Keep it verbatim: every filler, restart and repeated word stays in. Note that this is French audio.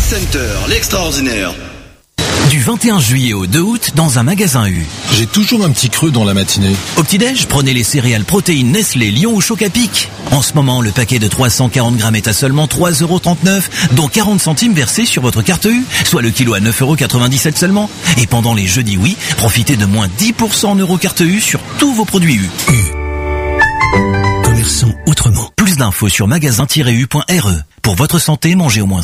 Center, l'extraordinaire. Du vingt et un juillet au deux août, dans un magasin U. J'ai toujours un petit creux dans la matinée. Au petit-déj, prenez les céréales protéines Nestlé, Lion ou Choc-à-Pic. En ce moment, le paquet de trois cent quarante grammes est à seulement trois euros trente-neuf, dont quarante centimes versés sur votre carte U, soit le kilo à neuf euros quatre-vingt-dix-sept seulement. Et pendant les jeudis oui, profitez de moins dix pour cent en euros carte U sur tous vos produits U. U. Commerçons autrement. Plus d'infos sur magasin tiret u point r e. Pour votre santé, mangez au moins